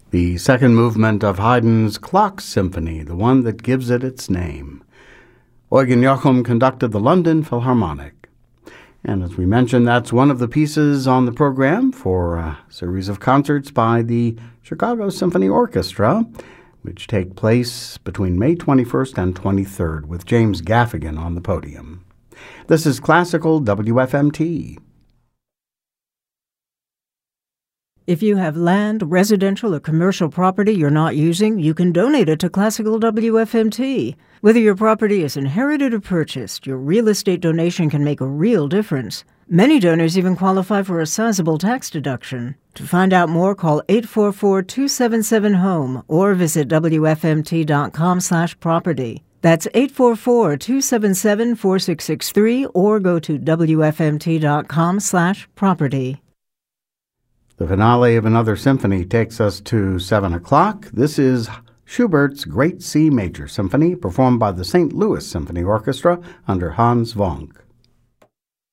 the second movement of Haydn's Clock Symphony, the one that gives it its name. Eugen Jochum conducted the London Philharmonic. And as we mentioned, that's one of the pieces on the program for a series of concerts by the Chicago Symphony Orchestra, which take place between May 21st and 23rd, with James Gaffigan on the podium. This is Classical WFMT. If you have land, residential, or commercial property you're not using, you can donate it to Classical WFMT. Whether your property is inherited or purchased, your real estate donation can make a real difference. Many donors even qualify for a sizable tax deduction. To find out more, call 844-277-HOME or visit WFMT.com/property. That's 844-277-4663 or go to WFMT.com/property. The finale of another symphony takes us to 7 o'clock. This is Schubert's Great C Major Symphony, performed by the St. Louis Symphony Orchestra under Hans Vonk.